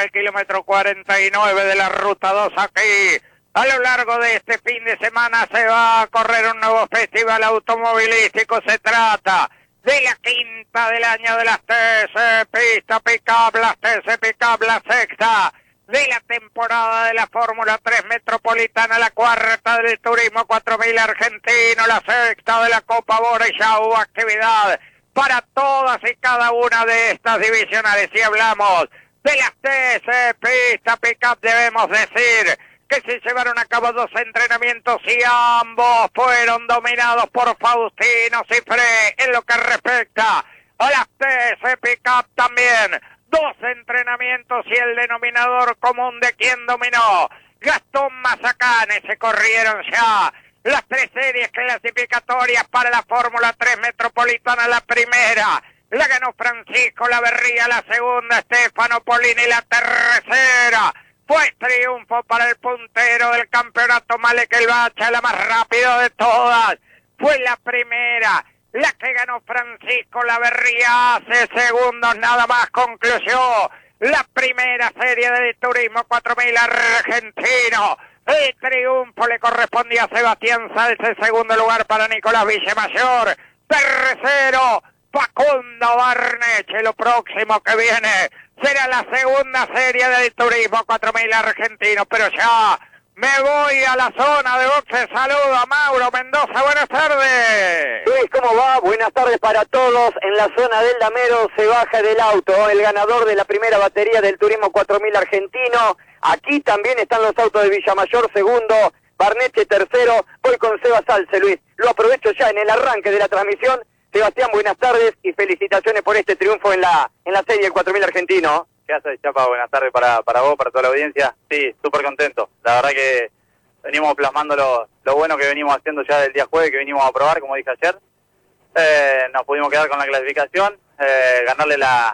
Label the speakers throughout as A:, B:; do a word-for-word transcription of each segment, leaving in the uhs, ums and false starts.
A: arranca el kilómetro cuarenta y nueve de la ruta dos aquí. A lo largo de este fin de semana se va a correr un nuevo festival automovilístico. Se trata de la quinta del año de las T C Pista Pickup, las T C Pickup, la sexta de la temporada de la Fórmula tres Metropolitana, la cuarta del Turismo cuatro mil Argentino, la sexta de la Copa Bora, y ya hubo actividad para todas y cada una de estas divisionales. Si hablamos de las T C Pista Pickup, debemos decir que se llevaron a cabo dos entrenamientos y ambos fueron dominados por Faustino Cifré. En lo que respecta a las T C Pickup también, dos entrenamientos y el denominador común de quien dominó, Gastón Mazacane. Se corrieron ya las tres series clasificatorias para la Fórmula tres Metropolitana. La primera la ganó Francisco Laverría, la segunda Stefano Polini, la tercera fue triunfo para el puntero del campeonato, Malek El Bacha, la más rápida de todas. Fue la primera, la que ganó Francisco Laverría hace segundos nada más. Concluyó la primera serie del Turismo cuatro mil Argentino. El triunfo le correspondía a Sebastián Salce, segundo lugar para Nicolás Villamayor, tercero Facundo Barneche. Lo próximo que viene será la segunda serie del Turismo cuatro mil Argentino, pero ya me voy a la zona de boxe. Saludo a Mauro Mendoza, buenas tardes.
B: Luis, ¿cómo va? Buenas tardes para todos. En la zona del Damero se baja del auto el ganador de la primera batería del Turismo cuatro mil Argentino. Aquí también están los autos de Villamayor, segundo, Barneche tercero. Voy con Seba Salce, Luis. Lo aprovecho ya en el arranque de la transmisión. Sebastián, buenas tardes y felicitaciones por este triunfo en la en la serie del cuatro mil Argentino.
C: ¿Qué haces, Chapa? Buenas tardes para, para vos, para toda la audiencia. Sí, súper contento. La verdad que venimos plasmando lo, lo bueno que venimos haciendo ya del día jueves, que venimos a probar, como dije ayer. Eh, nos pudimos quedar con la clasificación, eh, ganarle la,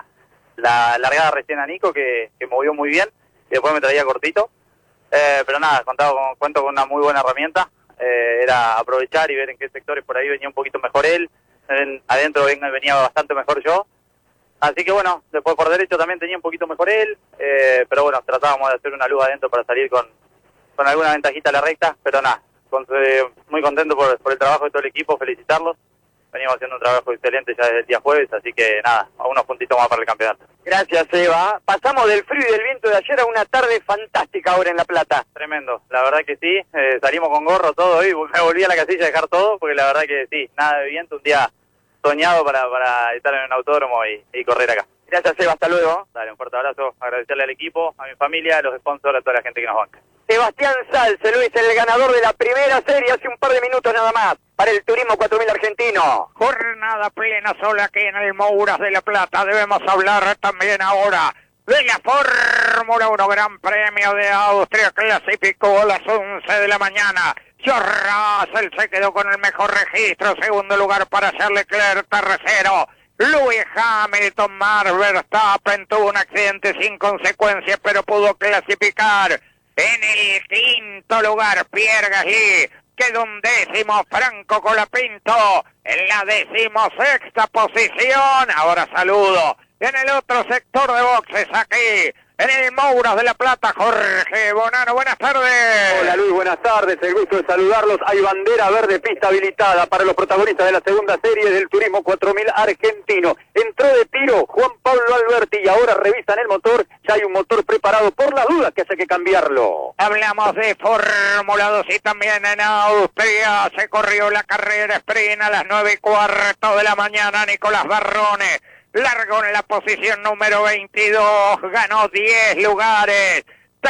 C: la largada recién a Nico, que, que movió muy bien, y después me traía cortito. Eh, pero nada, contado con, cuento con una muy buena herramienta. Eh, era aprovechar y ver en qué sectores por ahí venía un poquito mejor él. En, adentro venía bastante mejor yo. Así que bueno, después por derecho también tenía un poquito mejor él, eh, pero bueno, tratábamos de hacer una luz adentro para salir con, con alguna ventajita a la recta, pero nada, con, eh, muy contento por, por el trabajo de todo el equipo, felicitarlos. Venimos haciendo un trabajo excelente ya desde el día jueves, así que nada, a unos puntitos más para el campeonato.
B: Gracias, Eva. Pasamos del frío y del viento de ayer a una tarde fantástica ahora en La Plata.
C: Tremendo, la verdad que sí, eh, salimos con gorro todo y me volví a la casilla a dejar todo, porque la verdad que sí, nada de viento, un día soñado para, para estar en un autódromo y, y correr acá.
B: Gracias, Eva, hasta luego.
C: Dale, un fuerte abrazo, agradecerle al equipo, a mi familia, a los sponsors, a toda la gente que nos banca.
B: Sebastián Salce, Luis, el ganador de la primera serie hace un par de minutos nada más para el Turismo cuatro mil Argentino.
A: Jornada plena sola aquí en el Mouras de La Plata. Debemos hablar también ahora de la Fórmula uno, Gran Premio de Austria. Clasificó a las once de la mañana. George Russell se quedó con el mejor registro, segundo lugar para Charles Leclerc, tercero Lewis Hamilton. Max Verstappen tuvo un accidente sin consecuencias, pero pudo clasificar en el quinto lugar. Pierre Gasly quedó un décimo. Franco Colapinto en la decimosexta posición. Ahora saludo en el otro sector de boxes aquí en el Mouras de La Plata, Jorge Bonano, buenas tardes.
B: Hola Luis, buenas tardes, el gusto de saludarlos. Hay bandera verde, pista habilitada para los protagonistas de la segunda serie del Turismo cuatro mil Argentino. Entró de tiro Juan Pablo Alberti y ahora revisan el motor. Ya hay un motor preparado por las dudas que hace que cambiarlo.
A: Hablamos de Fórmula dos y también en Austria se corrió la carrera sprint a las nueve y cuarto de la mañana. Nicolás Barrone largó en la posición número veintidós, ganó diez lugares,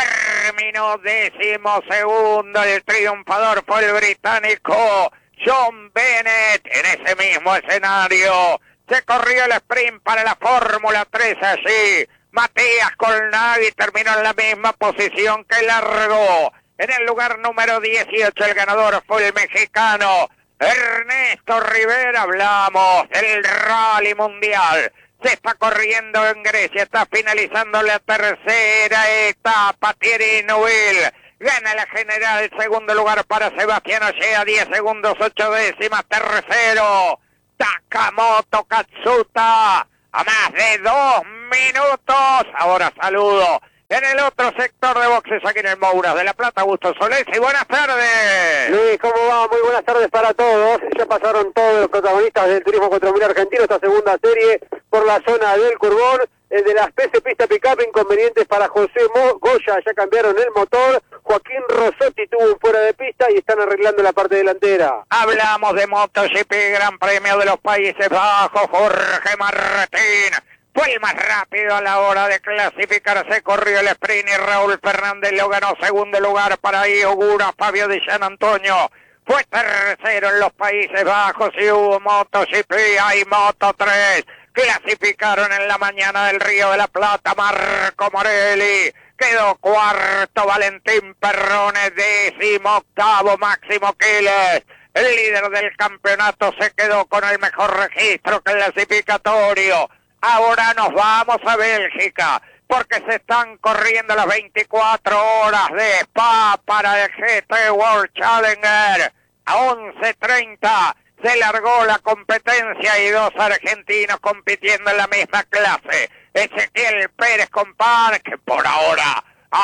A: terminó décimo segundo. El triunfador fue el británico John Bennett. En ese mismo escenario se corrió el sprint para la Fórmula tres allí. Matías Colnaghi terminó en la misma posición que largó. En el lugar número dieciocho el ganador fue el mexicano Ernesto Rivera. Hablamos del Rally Mundial. Se está corriendo en Grecia, está finalizando la tercera etapa. Thierry Neuville gana la general, segundo lugar para Sebastián Ollea, diez segundos, ocho décimas. Tercero, Takamoto Katsuta, a más de dos minutos. Ahora saludo En el otro sector de boxes, aquí en el Mouras de la Plata, Augusto Solesi. Buenas tardes.
D: Luis, ¿cómo va? Muy buenas tardes para todos. Ya pasaron todos los protagonistas del Turismo cuatro mil argentino, esta segunda serie por la zona del Curbón. El de las P C Pista Pickup, inconvenientes para José Mo Goya, ya cambiaron el motor. Joaquín Rossotti tuvo un fuera de pista y están arreglando la parte delantera.
A: Hablamos de MotoGP, Gran Premio de los Países Bajos. Jorge Martín fue el más rápido a la hora de clasificarse, corrió el sprint y Raúl Fernández lo ganó. Segundo lugar para Iogura, Fabio Di Gian Antonio fue tercero en los Países Bajos y hubo MotoGP, hay Moto tres. Clasificaron en la mañana del Río de la Plata Marco Morelli, quedó cuarto Valentín Perrone, décimo octavo Máximo Quiles. El líder del campeonato se quedó con el mejor registro clasificatorio. Ahora nos vamos a Bélgica, porque se están corriendo las veinticuatro horas de Spa para el G T World Challenger. A once treinta se largó la competencia y dos argentinos compitiendo en la misma clase. Ezequiel Pérez Compán, que por ahora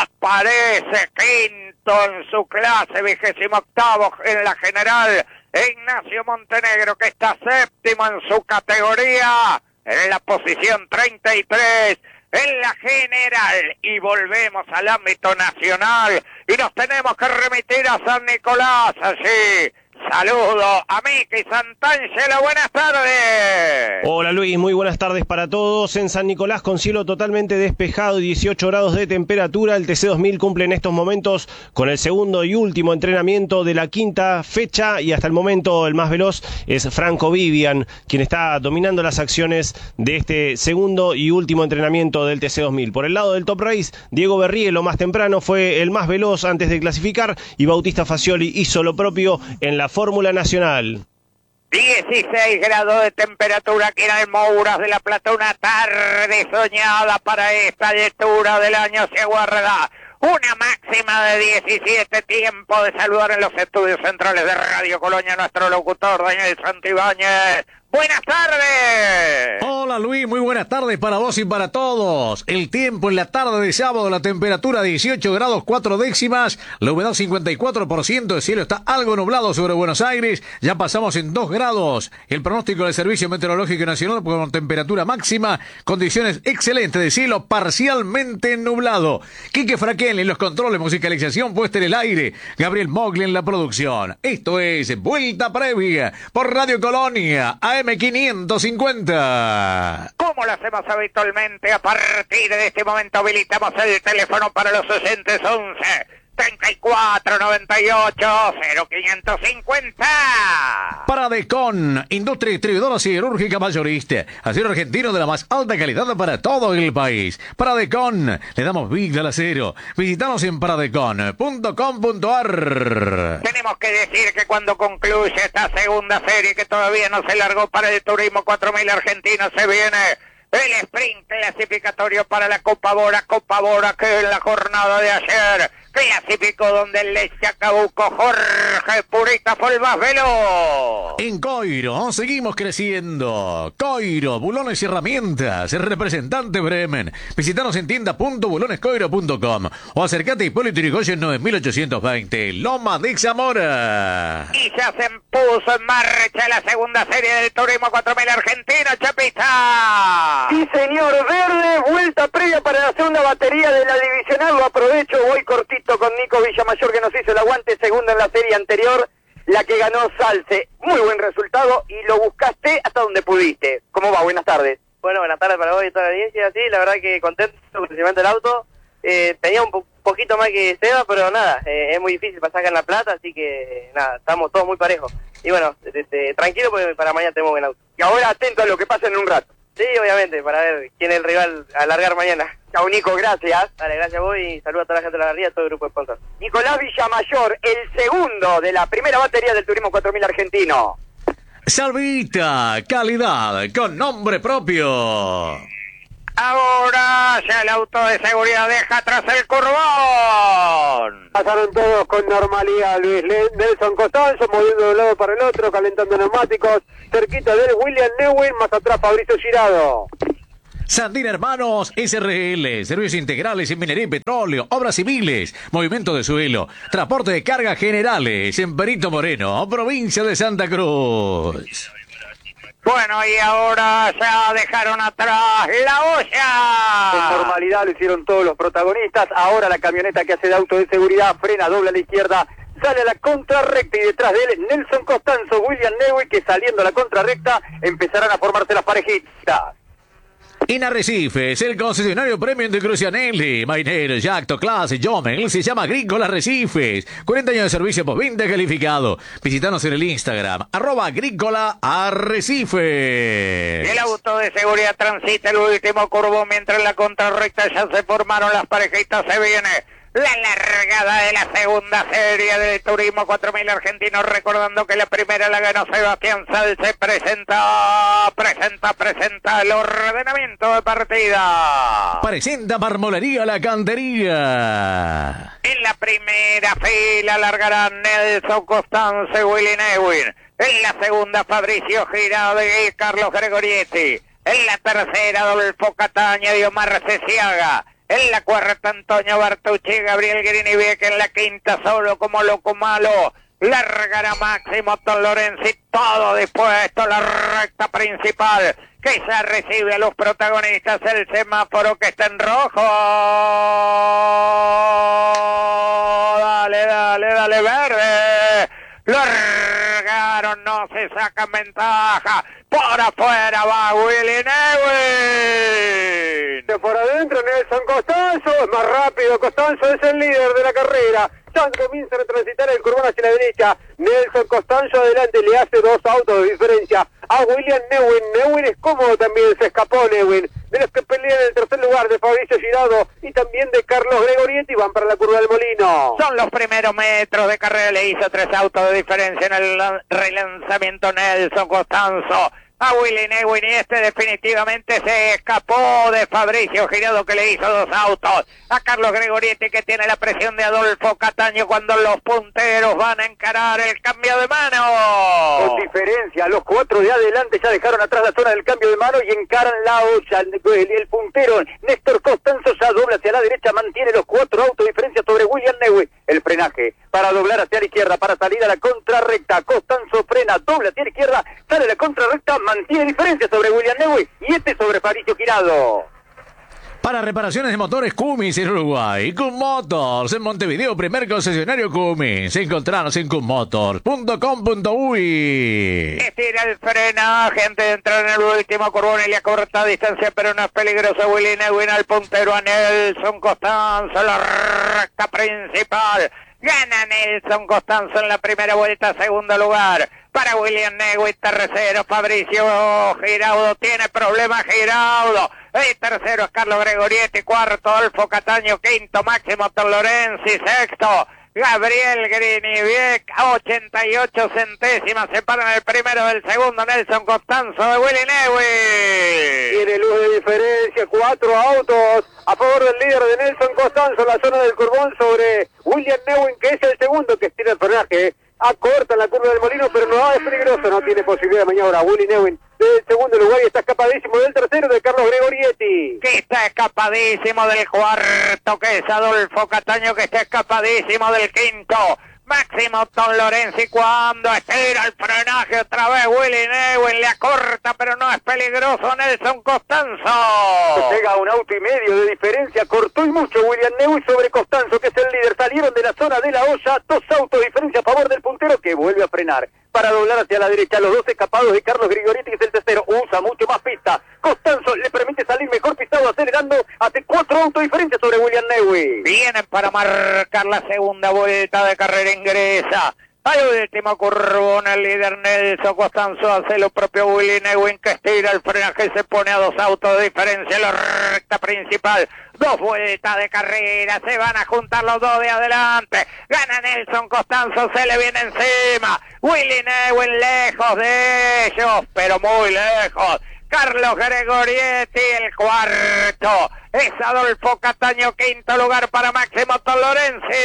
A: aparece quinto en su clase, vigésimo octavo en la general. E Ignacio Montenegro, que está séptimo en su categoría, en la posición treinta y tres en la general. Y volvemos al ámbito nacional y nos tenemos que remitir a San Nicolás. Allí saludo a Miki Santangelo, buenas tardes.
E: Hola Luis, muy buenas tardes para todos. En San Nicolás con cielo totalmente despejado y dieciocho grados de temperatura. El T C dos mil cumple en estos momentos con el segundo y último entrenamiento de la quinta fecha y hasta el momento el más veloz es Franco Vivian, quien está dominando las acciones de este segundo y último entrenamiento del T C dos mil. Por el lado del Top Race, Diego Berrielo más temprano fue el más veloz antes de clasificar y Bautista Facioli hizo lo propio en la Fórmula Nacional.
A: dieciséis grados de temperatura aquí en el Mouras de la Plata, una tarde soñada para esta altura del año se aguarda. Una máxima de diecisiete, tiempo de saludar en los estudios centrales de Radio Colonia nuestro locutor Daniel Santibáñez. ¡Buenas tardes!
F: Hola Luis, muy buenas tardes para vos y para todos. El tiempo en la tarde de sábado, la temperatura dieciocho grados cuatro décimas, la humedad cincuenta y cuatro por ciento, el cielo está algo nublado sobre Buenos Aires, ya pasamos en dos grados. El pronóstico del Servicio Meteorológico Nacional con temperatura máxima, condiciones excelentes de cielo parcialmente nublado. Quique Fraquel en los controles, musicalización puesta en el aire, Gabriel Mogli en la producción. Esto es Vuelta Previa por Radio Colonia, A M quinientos cincuenta.
A: Como lo hacemos habitualmente, a partir de este momento habilitamos el teléfono para los oyentes once treinta y cuatro noventa y ocho cero quinientos cincuenta.
F: Paradecon, industria distribuidora siderúrgica mayorista, acero argentino de la más alta calidad para todo el país. Paradecon, le damos vida al acero. Visítanos en paradecon punto com punto ar.
A: Tenemos que decir que cuando concluye esta segunda serie, que todavía no se largó para el Turismo cuatro mil argentino, se viene el sprint clasificatorio para la Copa Bora. Copa Bora que en la jornada de ayer clasificó donde el Lechacabuco Jorge Purita fue el más veloz.
F: En Coiro seguimos creciendo. Coiro, bulones y herramientas, el representante Bremen. Visítanos en tienda punto bulones coiro punto com o acércate a Hipólito Yrigoyen nueve mil ochocientos veinte, Loma de Zamora.
A: Y ya se puso en marcha la segunda serie del Turismo cuatro mil argentino, Chapita.
B: Sí, señor, verde, vuelta previa para la segunda batería de la divisional. Lo aprovecho, voy cortito con Nico Villamayor, que nos hizo el aguante, segundo en la serie anterior, la que ganó Salce. Muy buen resultado y lo buscaste hasta donde pudiste. ¿Cómo va? Buenas tardes.
G: Bueno, buenas tardes para vos y toda la audiencia. Sí, la verdad que contento con el crecimiento del auto. Eh, tenía un po poquito más que Seba, pero nada, eh, es muy difícil pasar acá en La Plata, así que nada, estamos todos muy parejos. Y bueno, este, tranquilo porque para mañana tenemos buen auto.
B: Y ahora atento a lo que pasa en un rato.
G: Sí, obviamente, para ver quién es el rival a largar mañana.
B: Chau, Nico, gracias.
G: Dale, gracias a vos y saludos a toda la gente de la galería, a todo el grupo de sponsors.
B: Nicolás Villamayor, el segundo de la primera batería del Turismo cuatro mil argentino.
F: Salvita, calidad con nombre propio.
A: Ahora ya el auto de seguridad deja atrás el curbón.
D: Pasaron todos con normalidad, Luis. Nelson Costanzo moviendo de un lado para el otro, calentando neumáticos, cerquita del William Neuwin, más atrás Fabricio Girado.
F: Sandina Hermanos S R L, servicios integrales en minería y petróleo, obras civiles, movimiento de suelo, transporte de cargas generales en Perito Moreno, provincia de Santa Cruz.
A: Bueno, y ahora ya dejaron atrás la olla.
B: En normalidad lo hicieron todos los protagonistas. Ahora la camioneta que hace de auto de seguridad frena, dobla a la izquierda, sale a la contrarrecta y detrás de él Nelson Costanzo, William Neuwin, que saliendo a la contrarrecta empezarán a formarse las parejitas.
F: En Arrecifes, el concesionario premium de Crucianelli, Mainero, Jacto, Clase, Jomel, se llama Agrícola Arrecifes. cuarenta años de servicio postventa calificado. Visítanos en el Instagram, arroba Agrícola Arrecifes.
A: El auto de seguridad transita el último curvo, mientras en la contrarrecta ya se formaron las parejitas. Se viene la largada de la segunda serie del Turismo cuatro mil argentino, recordando que la primera la ganó Sebastián Salce. Presenta, presenta, presenta el ordenamiento de partida.
F: Presenta Marmolería La Cantería.
A: En la primera fila largarán Nelson Costanzo y Willy Neuwin. En la segunda Fabricio Girado y Carlos Gregorietti. En la tercera Adolfo Cataña y Omar Ceciaga. En la cuarta Antonio Bartucci, Gabriel Griniviec. En la quinta solo como loco malo largará Máximo Tom Lorenzi. Todo dispuesto, la recta principal que ya recibe a los protagonistas. El semáforo que está en rojo. Dale, dale, dale, verde. Largaron, no se sacan ventaja. Por afuera va Willy Neuwin.
D: De por adentro Nelson Costanzo, es más rápido, Costanzo es el líder de la carrera. Ya comienza a transitar el curbón hacia la derecha. Nelson Costanzo adelante, le hace dos autos de diferencia a William Neuwin. Neuwin es cómodo también, se escapó Neuwin. De los que pelean en el tercer lugar, de Fabricio Girado y también de Carlos Gregorietti, van para la curva del Molino.
A: Son los primeros metros de carrera, le hizo tres autos de diferencia en el relanzamiento Nelson Costanzo a Willy Neuwin, y este definitivamente se escapó de Fabricio Girado, que le hizo dos autos a Carlos Gregorietti, que tiene la presión de Adolfo Cataño cuando los punteros van a encarar el cambio de mano.
B: Con diferencia, los cuatro de adelante ya dejaron atrás la zona del cambio de mano y encaran la olla. El, el, el puntero Néstor Costanzo ya dobla hacia la derecha, mantiene los cuatro autos de diferencia sobre William Neuwin. El frenaje para doblar hacia la izquierda, para salir a la contrarrecta. Costanzo frena, dobla hacia la izquierda, sale a la contrarrecta, mantiene diferencia sobre William Neuwin y este sobre Fabricio Girado.
F: Para reparaciones de motores Cummins en Uruguay, Cum Motors en Montevideo, primer concesionario Cummins. Encontranos en cum motors punto com punto uy.
A: Estira el frenaje antes de entrar en el último curvón y le acorta distancia, pero no es peligroso. Willy Neuwin al puntero, a Nelson Costanzo, la recta principal. Gana Nelson Costanzo en la primera vuelta, segundo lugar para William Neuwin. Tercero Fabricio Giraudo, tiene problemas Giraudo. El tercero es Carlos Gregorietti, cuarto Adolfo Cataño, quinto Máximo Tom Lorenzi, sexto Gabriel Griniviec, a ochenta y ocho centésimas separan el primero del segundo. Nelson Costanzo de Willy Neuwin.
D: Tiene luz de diferencia, cuatro autos a favor del líder de Nelson Costanzo en la zona del curbón sobre William Neuwin, que es el segundo que estira el frenaje. Acorta la curva del Molino, pero no es peligroso, no tiene posibilidad de maniobra. Willy Neuwin del segundo lugar y está escapadísimo del tercero de Carlos Gregorietti.
A: Que está escapadísimo del cuarto, que es Adolfo Cataño, que está escapadísimo del quinto. Máximo Tom Lorenzi cuando estira el frenaje otra vez Willy Neuwin, le acorta pero no es peligroso Nelson Costanzo.
B: Llega a un auto y medio de diferencia, cortó y mucho William Neuwin sobre Costanzo, que es el líder. Salieron de la zona de la olla, dos autos de diferencia a favor del puntero, que vuelve a frenar para doblar hacia la derecha. Los dos escapados de Carlos Gregorietti, que es el tercero, usa mucho más pista. Costanzo le permite salir mejor pistado, acelerando, hace cuatro autos de diferencia sobre William Neuwin.
A: Vienen para marcar la segunda vuelta de carrera, ingresa al último curvón el líder Nelson Costanzo, hace lo propio Willy Neuwin, que estira el frenaje, se pone a dos autos de diferencia en la recta principal. Dos vueltas de carrera, se van a juntar los dos de adelante. Gana Nelson Costanzo, se le viene encima. Willy Neuwin lejos de ellos, pero muy lejos. Carlos Gregorietti, el cuarto. Es Adolfo Cataño, quinto lugar para Máximo Tom Lorenzi.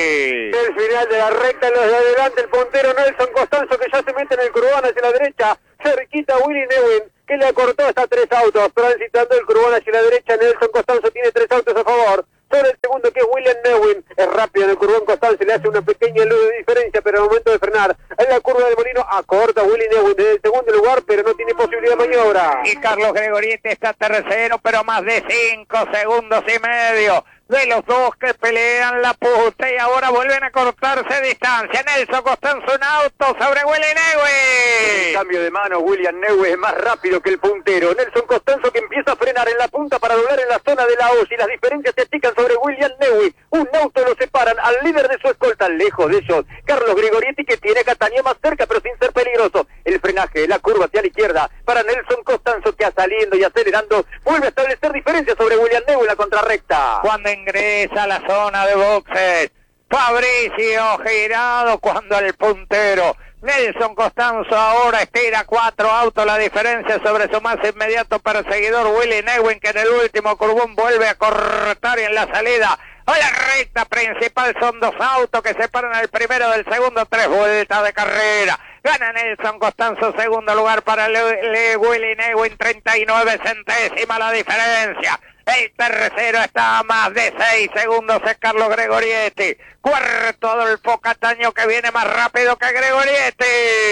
D: El final de la recta, los de adelante, el puntero Nelson Costanzo, que ya se mete en el curbón hacia la derecha. cerquita Willy Neuwin, que le acortó hasta tres autos, transitando el curvón hacia la derecha. Nelson Costanzo tiene tres autos a favor. Sobre el segundo, que es William Neuwin, es rápido en el curvón Costanzo, le hace una pequeña luz de diferencia, pero al momento de frenar en la curva del Molino, acorta Willy Neuwin desde el segundo lugar, pero no tiene posibilidad de maniobra.
A: Y Carlos Gregorietti está tercero, pero más de cinco segundos y medio de los dos que pelean la puta, y ahora vuelven a cortarse distancia. Nelson Costanzo, un auto sobre Willy Neuwin.
B: En cambio de mano, William Neuwin es más rápido que el puntero. Nelson Costanzo, que empieza a frenar en la punta para doblar en la zona de la O, y las diferencias se achican sobre William Neuwin. Un auto lo separan al líder de su escolta, lejos de ellos Carlos Gregorietti, que tiene a Catania más cerca, pero sin ser peligroso. El frenaje, la curva hacia la izquierda para Nelson Costanzo, que saliendo y acelerando vuelve a establecer diferencias sobre William Neuwin en la contrarrecta.
A: Cuando ingresa a la zona de boxes, Fabricio Girado, cuando el puntero Nelson Costanzo ahora estira cuatro autos la diferencia sobre su más inmediato perseguidor Willy Neuwin, que en el último curvón vuelve a cortar, y en la salida a la recta principal son dos autos que separan al primero del segundo, tres vueltas de carrera. Gana Nelson Costanzo, segundo lugar para Le Le Willy Neuwin, treinta y nueve centésimas la diferencia. El tercero está a más de seis segundos, es Carlos Gregorietti. Cuarto, Adolfo Cataño, que viene más rápido que Gregorietti.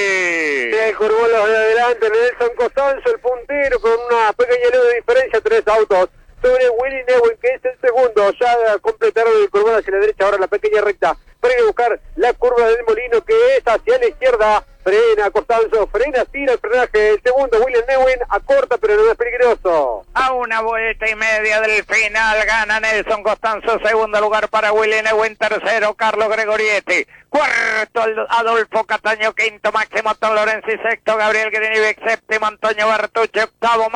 D: El curvón los de adelante, Nelson Costanzo, el puntero, con una pequeña luz de diferencia, tres autos sobre Willy Neuwin, que es el segundo. Ya completaron el curvón hacia la derecha, ahora la pequeña recta para ir a buscar la curva del Molino, que es hacia la izquierda. Frena Costanzo, frena, tira el frenaje. El segundo, William Neuwin, acorta, pero no es peligroso.
A: A una vuelta y media del final gana Nelson Costanzo, segundo lugar para Willy Neuwin, tercero Carlos Gregorietti, cuarto Adolfo Cataño, quinto Máximo Tom Lorenzi, sexto Gabriel Grinivic, séptimo Antonio Bertucci, octavo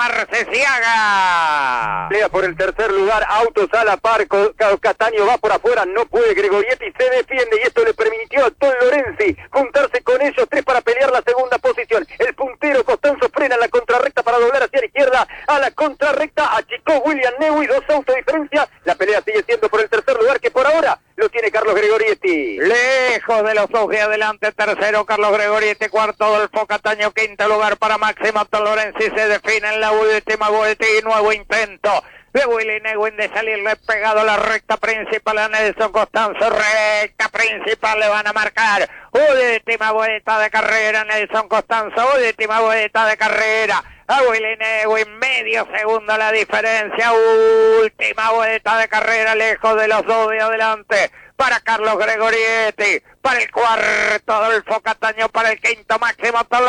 A: Marcesiaga.
B: Pelea por el tercer lugar, autos a la par, Cataño va por afuera, no puede Gregorietti, se defiende, y esto le permitió a Tom Lorenzi juntarse con ellos tres para pelear la segunda posición. El puntero Costanzo frena en la contrarrecta para doblar hacia la izquierda, a la contrarrecta achicó William Neuwin, dos autos de diferencia. La pelea sigue siendo por el tercer lugar, que por ahora lo tiene Carlos Gregorietti.
A: Lejos de los dos de adelante, tercero Carlos Gregorietti, cuarto Adolfo Cataño, quinto lugar para Máximo Tom Lorenzi. Se define en la última vuelta y nuevo intento de Willy Neuwin de salirle pegado a la recta principal a Nelson Costanzo. Recta principal le van a marcar. Última vuelta de carrera, Nelson Costanzo. Última vuelta de carrera a Willy Neuwin, medio segundo la diferencia. Última vuelta de carrera, lejos de los dos de adelante para Carlos Gregorietti, para el cuarto Adolfo Cataño, para el quinto Máximo Tom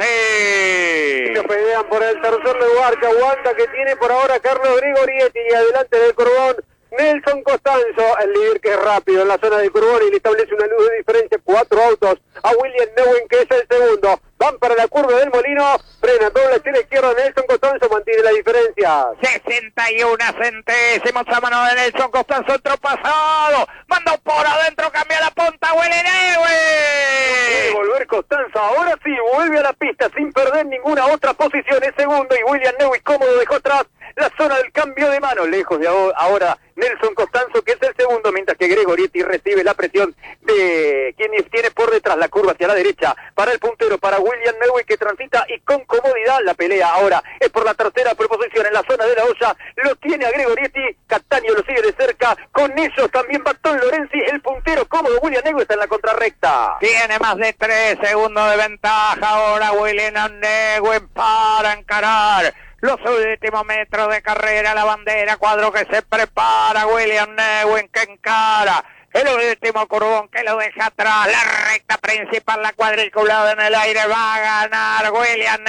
A: Lorenzi.
D: Se pelean por el tercer lugar, que aguanta, que tiene por ahora Carlos Gregorietti, y adelante del curvón Nelson Costanzo, el líder, que es rápido en la zona del curvón y le establece una luz de diferencia, cuatro autos a William Neuwin, que es el segundo. Van para la curva del Molino, frena doble hacia la izquierda, Nelson Costanzo mantiene la diferencia.
A: sesenta y uno centésimos a mano de Nelson Costanzo, otro pasado, mandó por adentro, cambia la punta Willy Neuwin.
B: Quiere volver Costanzo, ahora sí, vuelve a la pista sin perder ninguna otra posición, es segundo, y William Neuwin cómodo dejó atrás la zona del cambio de mano, lejos de ahora Nelson Costanzo, que es el segundo, mientras que Gregorietti recibe la presión de quien tiene por detrás la curva hacia la derecha para el puntero, para William Neuwin, que transita y con comodidad. La pelea ahora es por la tercera proposición en la zona de la olla, lo tiene a Gregorietti, Cataño lo sigue de cerca, con ellos también va Tom Lorenzi, el puntero cómodo, William Neuwin está en la contrarrecta.
A: Tiene más de tres segundos de ventaja ahora William Neuwin para encarar los últimos metros de carrera, la bandera, cuadro que se prepara, William Neuwin que encara el último curvón, que lo deja atrás, la recta principal, la cuadriculada en el aire, va a ganar William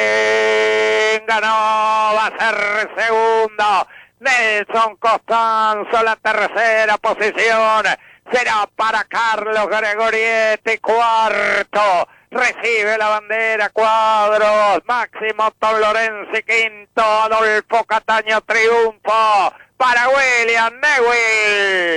A: Neuwin, ganó, va a ser segundo Nelson Costanzo, la tercera posición será para Carlos Gregorietti, cuarto recibe la bandera cuadros Máximo Tom Lorenzi, quinto Adolfo Cataño, triunfo para William Neuwin.